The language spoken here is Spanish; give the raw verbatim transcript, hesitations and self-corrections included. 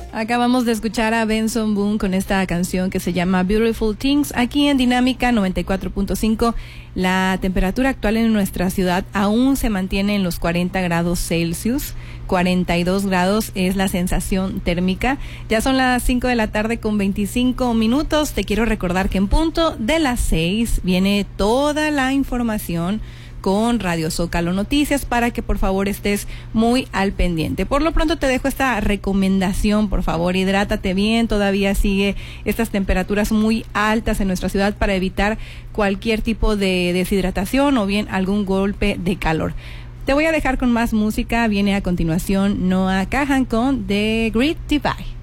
Acabamos de escuchar a Benson Boone con esta canción que se llama Beautiful Things. Aquí en Dinámica noventa y cuatro punto cinco, la temperatura actual en nuestra ciudad aún se mantiene en los cuarenta grados Celsius. cuarenta y dos grados es la sensación térmica. Ya son las cinco de la tarde con veinticinco minutos. Te quiero recordar que en punto de las seis viene toda la información con Radio Zócalo Noticias para que por favor estés muy al pendiente. Por lo pronto te dejo esta recomendación, por favor, hidrátate bien, todavía sigue estas temperaturas muy altas en nuestra ciudad para evitar cualquier tipo de deshidratación o bien algún golpe de calor. Te voy a dejar con más música, viene a continuación Noah Kahan con The Great Divide.